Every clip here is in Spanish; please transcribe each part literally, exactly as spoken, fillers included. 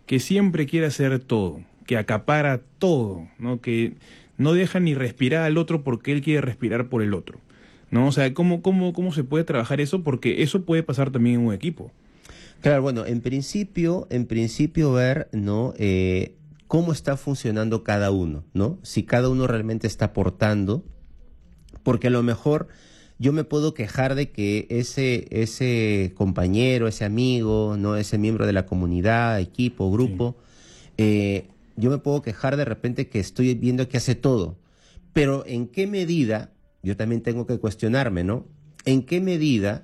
que siempre quiere hacer todo, que acapara todo, ¿no? Que no deja ni respirar al otro porque él quiere respirar por el otro, ¿no? O sea, ¿cómo, cómo, cómo se puede trabajar eso? Porque eso puede pasar también en un equipo. Claro, bueno, en principio, en principio ver, ¿no? Eh, cómo está funcionando cada uno, ¿no? Si cada uno realmente está aportando, porque a lo mejor yo me puedo quejar de que ese, ese compañero, ese amigo, ¿no? Ese miembro de la comunidad, equipo, grupo, sí. eh, yo me puedo quejar de repente que estoy viendo que hace todo, pero ¿en qué medida? Yo también tengo que cuestionarme, ¿no? ¿En qué medida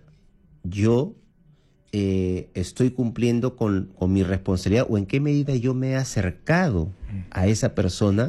yo eh, estoy cumpliendo con, con mi responsabilidad o en qué medida yo me he acercado a esa persona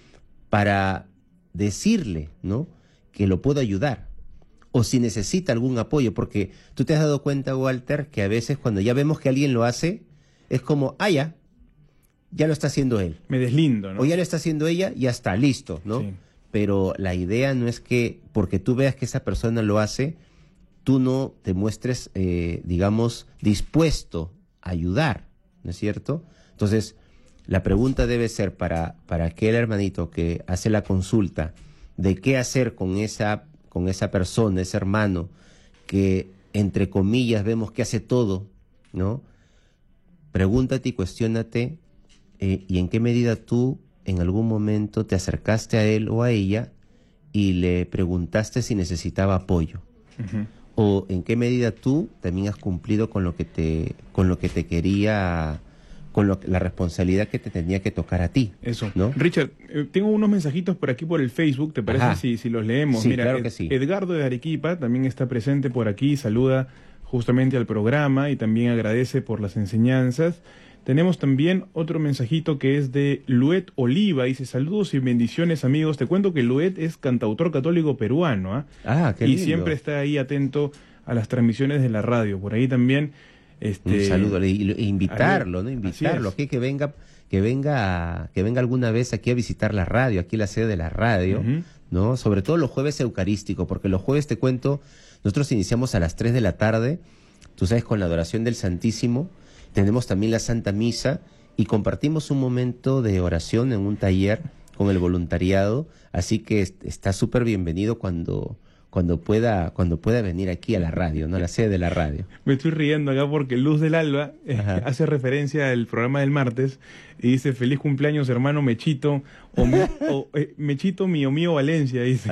para decirle, ¿no? Que lo puedo ayudar o si necesita algún apoyo? Porque tú te has dado cuenta, Walter, que a veces cuando ya vemos que alguien lo hace, es como, ah, ya, ya lo está haciendo él. Me deslindo, ¿no? O ya lo está haciendo ella, ya está, listo, ¿no? Sí. Pero la idea no es que, porque tú veas que esa persona lo hace, tú no te muestres, eh, digamos, dispuesto a ayudar, ¿no es cierto? Entonces, la pregunta debe ser para, para aquel hermanito que hace la consulta de qué hacer con esa, con esa persona, ese hermano, que entre comillas vemos que hace todo, ¿no? Pregúntate y cuestiónate eh, y en qué medida tú en algún momento te acercaste a él o a ella y le preguntaste si necesitaba apoyo. Uh-huh. O en qué medida tú también has cumplido con lo que te, con lo que te quería, con lo, la responsabilidad que te tenía que tocar a ti. Eso, ¿no? Richard, eh, tengo unos mensajitos por aquí por el Facebook, ¿te parece si, si los leemos? Sí, Mira, claro Ed, que sí. Edgardo de Arequipa también está presente por aquí, saluda justamente al programa y también agradece por las enseñanzas. Tenemos también otro mensajito que es de Luet Oliva, dice saludos y bendiciones amigos. Te cuento que Luet es cantautor católico peruano, ¿eh? Ah, qué y lindo. siempre está ahí atento a las transmisiones de la radio. Por ahí también este, un saludo e invitarlo, ¿no? Invitarlo aquí que venga, que venga, que venga alguna vez aquí a visitar la radio, aquí la sede de la radio, uh-huh. ¿no? Sobre todo los jueves eucarísticos, porque los jueves te cuento, nosotros iniciamos a las tres de la tarde, tú sabes, con la adoración del Santísimo. Tenemos también la Santa Misa y compartimos un momento de oración en un taller con el voluntariado, así que está súper bienvenido cuando, cuando, pueda, cuando pueda venir aquí a la radio, ¿no? A la sede de la radio. Me estoy riendo acá porque Luz del Alba eh, hace referencia al programa del martes y dice feliz cumpleaños hermano Mechito, o, mi, o eh, Mechito mío mío Valencia, dice.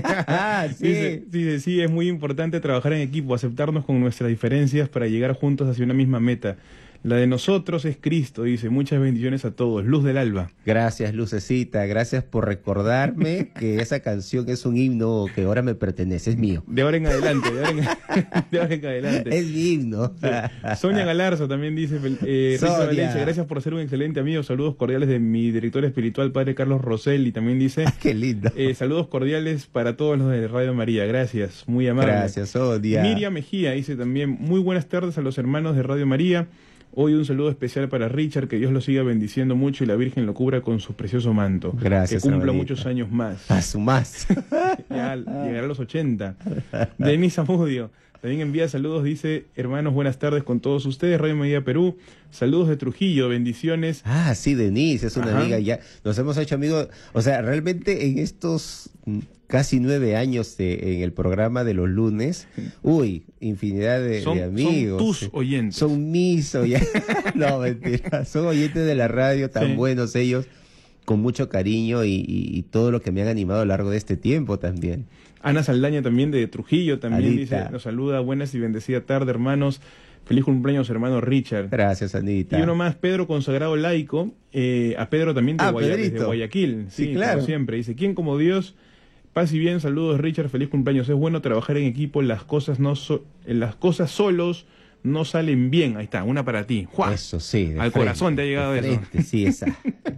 ¿Sí? dice. Dice, sí, es muy importante trabajar en equipo, aceptarnos con nuestras diferencias para llegar juntos hacia una misma meta. La de nosotros es Cristo, dice. Muchas bendiciones a todos. Luz del Alba. Gracias, Lucecita. Gracias por recordarme que esa canción es un himno que ahora me pertenece, es mío. De ahora en adelante, de ahora en, de ahora en adelante. Es mi himno. Sí. Sonia Galarza también dice, eh, Rita Valencia, gracias por ser un excelente amigo. Saludos cordiales de mi director espiritual, Padre Carlos Rosell. Y también dice... Ah, qué lindo. Eh, saludos cordiales para todos los de Radio María. Gracias, muy amable. Gracias, Sonia. Miriam Mejía dice también, muy buenas tardes a los hermanos de Radio María. Hoy un saludo especial para Richard, que Dios lo siga bendiciendo mucho y la Virgen lo cubra con su precioso manto. Gracias. Que cumpla hermanita. muchos años más. A su más. Ya llegará a los ochenta. Denis Amudio también envía saludos, dice, hermanos, buenas tardes con todos ustedes, Radio María Perú. Saludos de Trujillo, bendiciones. Ah, sí, Denise, es una Ajá. amiga ya. Nos hemos hecho amigos, o sea, realmente en estos casi nueve años de, en el programa de los lunes, uy, infinidad de, son, de amigos. Son tus oyentes. Son mis oyentes. No, mentira. Son oyentes de la radio, tan sí. buenos ellos, con mucho cariño y, y, y todo lo que me han animado a lo largo de este tiempo también. Ana Saldaña también de Trujillo, también Anita. dice, nos saluda, buenas y bendecida tarde, hermanos. Feliz cumpleaños, hermano Richard. Gracias, Anita. Y uno más, Pedro Consagrado Laico, eh, a Pedro también de, ah, Guaya, desde Guayaquil. Sí, sí, claro. Como siempre. Dice, ¿quién como Dios? Paz y bien, saludos Richard, feliz cumpleaños. Es bueno trabajar en equipo, las cosas no so las cosas solos no salen bien. Ahí está, una para ti. ¡Juá! Eso sí. Al frente, corazón te ha llegado eso. Sí, esa.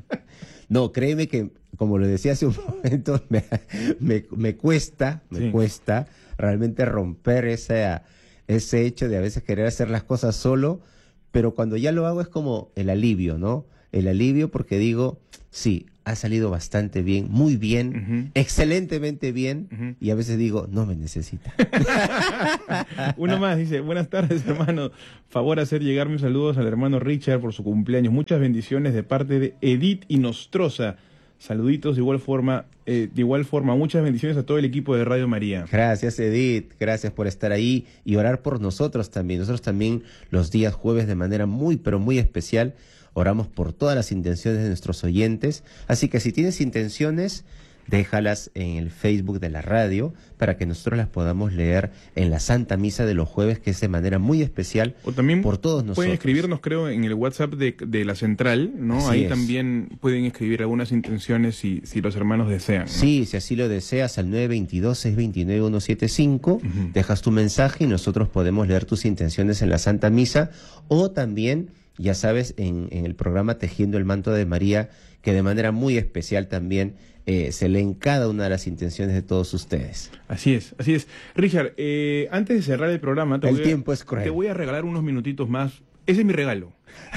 No, créeme que, como lo decía hace un momento, me, me, me cuesta, me sí. cuesta realmente romper ese, ese hecho de a veces querer hacer las cosas solo, pero cuando ya lo hago es como el alivio, ¿no? El alivio porque digo, sí, ha salido bastante bien, muy bien, Uh-huh. excelentemente bien, Uh-huh. y a veces digo, no me necesita. Uno más dice, buenas tardes, hermano. Favor hacer llegar mis saludos al hermano Richard por su cumpleaños. Muchas bendiciones de parte de Edith y Nostroza. Saluditos de igual forma, eh, de igual forma, muchas bendiciones a todo el equipo de Radio María. Gracias, Edith, gracias por estar ahí y orar por nosotros también. Nosotros también los días jueves de manera muy, pero muy especial, oramos por todas las intenciones de nuestros oyentes. Así que si tienes intenciones, déjalas en el Facebook de la radio para que nosotros las podamos leer en la Santa Misa de los jueves, que es de manera muy especial O también por todos nosotros. pueden escribirnos, creo, en el WhatsApp de, de la central, ¿no? Así Ahí es. también pueden escribir algunas intenciones si, si los hermanos desean, ¿no? Sí, si así lo deseas, al nueve dos dos, seis dos nueve, uno siete cinco, Ujú. dejas tu mensaje y nosotros podemos leer tus intenciones en la Santa Misa, o también, ya sabes, en, en el programa Tejiendo el Manto de María, que de manera muy especial también eh, se leen cada una de las intenciones de todos ustedes. Así es, así es. Richard, eh, antes de cerrar el programa, te El voy a- tiempo es cruel. te voy a regalar unos minutitos más. Ese es mi regalo.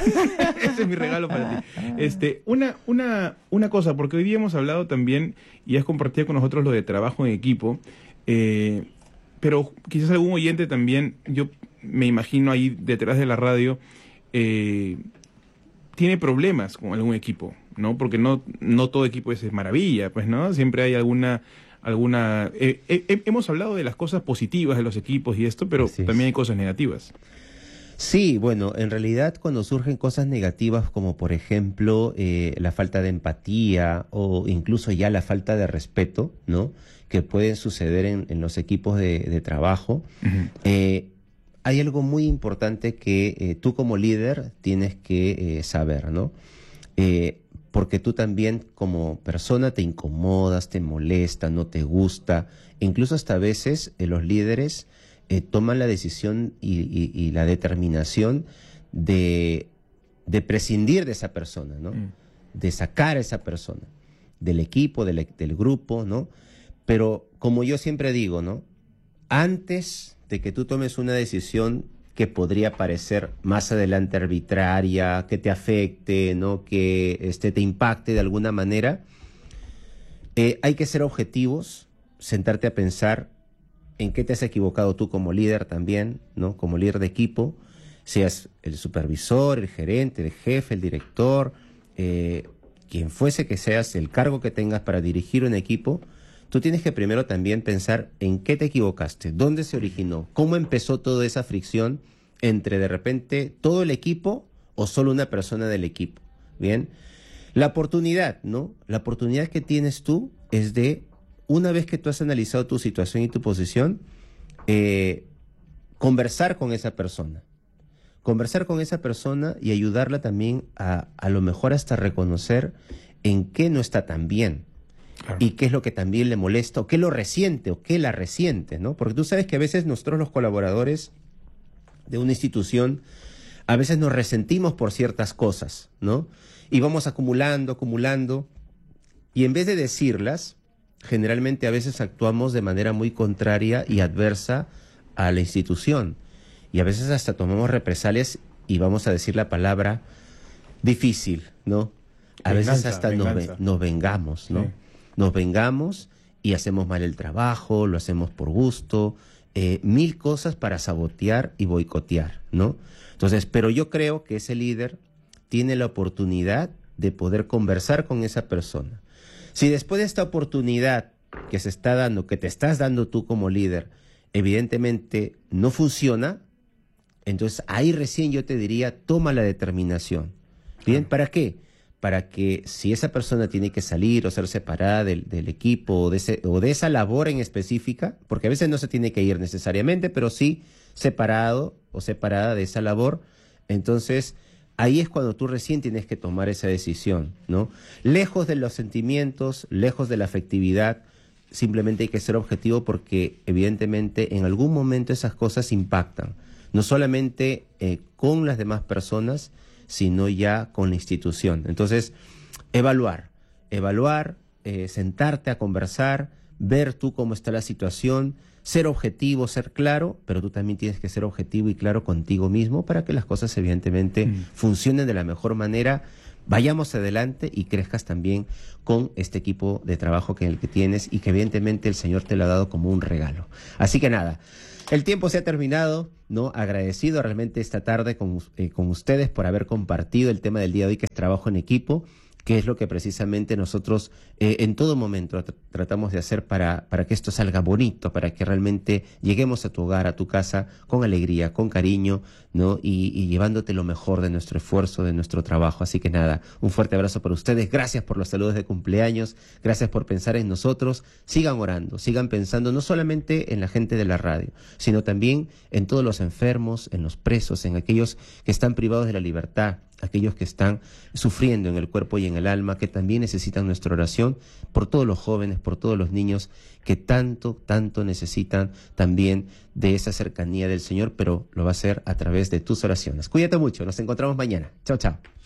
Ese es mi regalo para ti. Este, una, una, una cosa, porque hoy día hemos hablado también y has compartido con nosotros lo de trabajo en equipo, eh, pero quizás algún oyente también, yo me imagino ahí detrás de la radio, eh, tiene problemas con algún equipo, ¿no? Porque no, no todo equipo es maravilla, pues, ¿no? Siempre hay alguna... alguna eh, eh, hemos hablado de las cosas positivas de los equipos y esto, pero Así es. también hay cosas negativas. Sí, bueno, en realidad cuando surgen cosas negativas como por ejemplo eh, la falta de empatía o incluso ya la falta de respeto, ¿no? Que pueden suceder en, en los equipos de, de trabajo, Ujú. eh, hay algo muy importante que eh, tú como líder tienes que eh, saber, ¿no? Eh, porque tú también como persona te incomodas, te molesta, no te gusta, incluso hasta a veces eh, los líderes eh, toman la decisión y, y- y la determinación de, de prescindir de esa persona, ¿no? Mm. De sacar a esa persona del equipo, del, e- del grupo, ¿no? Pero como yo siempre digo, ¿no? Antes de que tú tomes una decisión que podría parecer más adelante arbitraria, que te afecte, ¿no? Que este, te impacte de alguna manera, eh, hay que ser objetivos, sentarte a pensar en qué te has equivocado tú como líder también, ¿no? Como líder de equipo, seas el supervisor, el gerente, el jefe, el director, eh, quien fuese que seas, el cargo que tengas para dirigir un equipo, tú tienes que primero también pensar en qué te equivocaste, dónde se originó, cómo empezó toda esa fricción entre de repente todo el equipo o solo una persona del equipo. Bien, la oportunidad, ¿no? La oportunidad que tienes tú es de, una vez que tú has analizado tu situación y tu posición, eh, conversar con esa persona. Conversar con esa persona y ayudarla también a, a lo mejor hasta reconocer en qué no está tan bien. Claro. Y qué es lo que también le molesta, o qué lo resiente, o qué la resiente, ¿no? Porque tú sabes que a veces nosotros los colaboradores de una institución, a veces nos resentimos por ciertas cosas, ¿no? Y vamos acumulando, acumulando, y en vez de decirlas, generalmente a veces actuamos de manera muy contraria y adversa a la institución. Y a veces hasta tomamos represalias y vamos a decir la palabra difícil, ¿no? A veces Venganza, hasta nos, ve- venganza. nos vengamos, ¿no? Sí. Nos vengamos y hacemos mal el trabajo, lo hacemos por gusto, eh, mil cosas para sabotear y boicotear, ¿no? Entonces, pero yo creo que ese líder tiene la oportunidad de poder conversar con esa persona. Si después de esta oportunidad que se está dando, que te estás dando tú como líder, evidentemente no funciona, entonces ahí recién yo te diría, toma la determinación. ¿Bien? Claro. ¿Para qué? Para que si esa persona tiene que salir o ser separada del, del equipo o de, ese, o de esa labor en específica, porque a veces no se tiene que ir necesariamente, pero sí separado o separada de esa labor, entonces ahí es cuando tú recién tienes que tomar esa decisión, ¿no? Lejos de los sentimientos, lejos de la afectividad, simplemente hay que ser objetivo porque evidentemente en algún momento esas cosas impactan, no solamente eh, con las demás personas, sino ya con la institución. Entonces, evaluar, evaluar, eh, sentarte a conversar, ver tú cómo está la situación, ser objetivo, ser claro, pero tú también tienes que ser objetivo y claro contigo mismo para que las cosas evidentemente Mm. funcionen de la mejor manera, vayamos adelante y crezcas también con este equipo de trabajo que el que tienes y que evidentemente el Señor te lo ha dado como un regalo. Así que nada, el tiempo se ha terminado, ¿no? Agradecido realmente esta tarde con, eh, con ustedes por haber compartido el tema del día de hoy, que es trabajo en equipo, que es lo que precisamente nosotros eh, en todo momento tr- tratamos de hacer para, para que esto salga bonito, para que realmente lleguemos a tu hogar, a tu casa, con alegría, con cariño, ¿no? Y, y llevándote lo mejor de nuestro esfuerzo, de nuestro trabajo. Así que nada, un fuerte abrazo para ustedes. Gracias por los saludos de cumpleaños, gracias por pensar en nosotros. Sigan orando, sigan pensando no solamente en la gente de la radio, sino también en todos los enfermos, en los presos, en aquellos que están privados de la libertad, aquellos que están sufriendo en el cuerpo y en el alma, que también necesitan nuestra oración, por todos los jóvenes, por todos los niños que tanto, tanto necesitan también de esa cercanía del Señor, pero lo va a hacer a través de tus oraciones. Cuídate mucho, nos encontramos mañana. Chao, chao.